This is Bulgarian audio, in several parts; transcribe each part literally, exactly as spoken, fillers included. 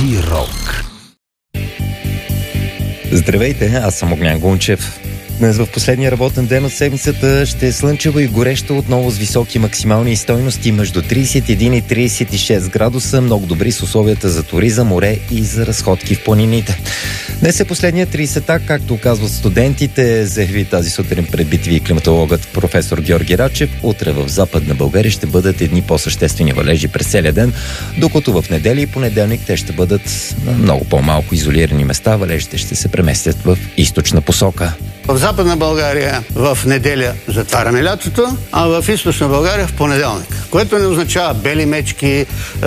рок. Здравейте, аз съм Огнян Гунчев. Днес в последния работен ден от седмицата ще е слънчево и горещо, отново с високи максимални стойности между трийсет и един и трийсет и шест градуса, много добри с условията за туризъм, море и за разходки в планините. Днес е последният трийсета, както казват студентите, заяви тази сутрин пред би ти ви климатологът професор Георги Рачев. Утре в Западна България ще бъдат едни по-съществени валежи през целия ден, докато в неделя и понеделник те ще бъдат на много по-малко изолирани места. Валежите ще се преместят в източна посока. В Западна България в неделя затваряме лятото, а в Източна България в понеделник. Което не означава бели мечки, е,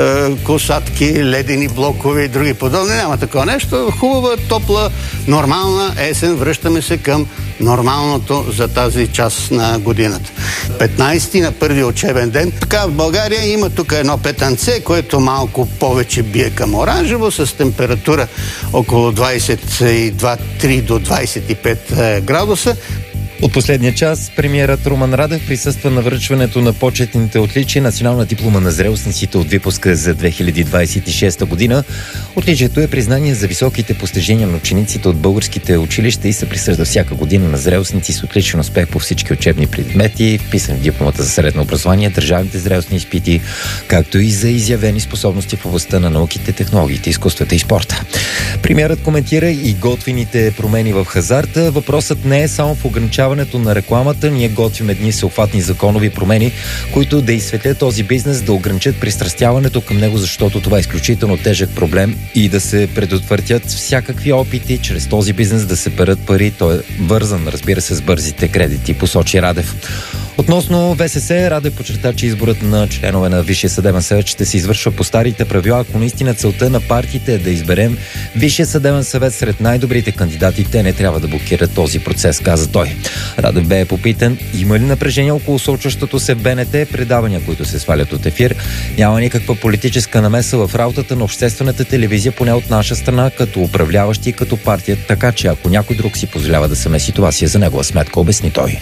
косатки, ледени блокове и други подобни. Няма такова нещо. Хубава, топла, нормална есен. Връщаме се към нормалното за тази част на годината. петнайсети на първи учебен ден. Така в България има тук едно петънце, което малко повече бие към оранжево, с температура около двайсет и два три до двайсет и пет градуса. От последния час премиерът Румен Радев присъства на връчването на почетните отличия национална диплома на зрелостниците от випуска за две хиляди двайсет и шеста година. Отличието е признание за високите постижения на учениците от българските училища и се присъжда всяка година на зрелостници с отличен успех по всички учебни предмети, вписани в дипломата за средно образование, държавните зрелостни изпити, както и за изявени способности в областта на науките, технологиите, изкуствата и спорта. Премиерът коментира и готвените промени в хазарта. Въпросът не е само в ограничаване на рекламата. Ние готвим едни всеобхватни законови промени, които да изсветлят този бизнес, да ограничат пристрастяването към него, защото това е изключително тежък проблем, и да се предотвратят всякакви опити чрез този бизнес да се перат пари. Той е вързан, разбира се, с бързите кредити, посочи Радев. Относно Ве Ес Ес, Радев подчерта, че изборът на членове на Висшия съдебен съвет ще се извършва по старите правила, ако наистина целта на партиите е да изберем Висшия съдебен съвет сред най-добрите кандидати, те не трябва да блокират този процес, каза той. Радев бе попитан, има ли напрежение около случващото се в Бе Ен Те, предавания, които се свалят от ефир. Няма никаква политическа намеса в работата на обществената телевизия, поне от наша страна, като управляващи и като партия, така че ако някой друг си позволява да се меси, това си е за негова сметка, обясни той.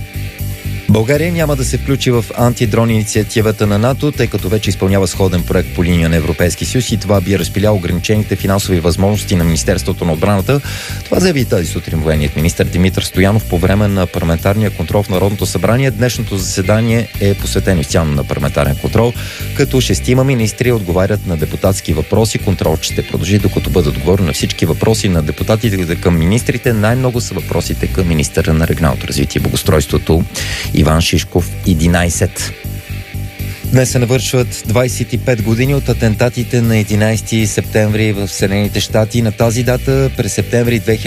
България няма да се включи в антидрон инициативата на НАТО, тъй като вече изпълнява сходен проект по линия на Европейски съюз и това би разпиляло ограничените финансови възможности на Министерството на отбраната. Това заяви тази сутрин военният министър Димитър Стоянов по време на парламентарния контрол в Народното събрание. Днешното заседание е посветено изцяло на парламентарен контрол, като шестима министри отговарят на депутатски въпроси. Контрол ще продължи, докато бъдат отговорени на всички въпроси на депутатите към министрите. Най-много са въпросите към министъра на регионалното развитие и благоустройството Иван Шишков, единайсет. Днес се навършват двайсет и пет години от атентатите на единайсети септември в Съединените щати. На тази дата през септември две хиляди